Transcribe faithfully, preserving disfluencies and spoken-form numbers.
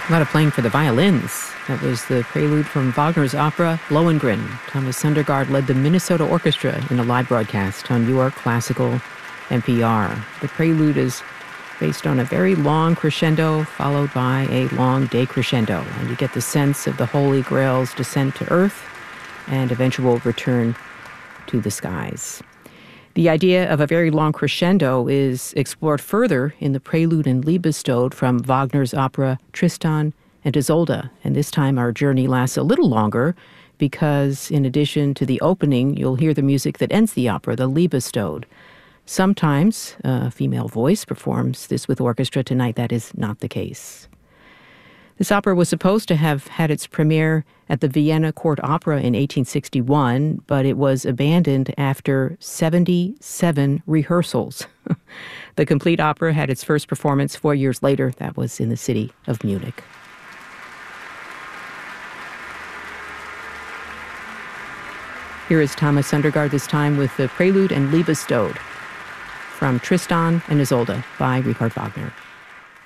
A lot of playing for the violins. That was the prelude from Wagner's opera Lohengrin. Thomas Sundergaard led the Minnesota Orchestra in a live broadcast on Your Classical N P R. The prelude is based on a very long crescendo followed by a long decrescendo, and you get the sense of the Holy Grail's descent to earth and eventual return to the skies. The idea of a very long crescendo is explored further in the Prelude and Liebestod from Wagner's opera Tristan and Isolde. And this time our journey lasts a little longer because in addition to the opening, you'll hear the music that ends the opera, the Liebestod. Sometimes a female voice performs this with orchestra. Tonight that is not the case. This opera was supposed to have had its premiere at the Vienna Court Opera in eighteen sixty-one, but it was abandoned after seventy-seven rehearsals. The complete opera had its first performance four years later. That was in the city of Munich. Here is Thomas Sundergaard, this time with the Prelude and Liebestod from Tristan and Isolde by Richard Wagner.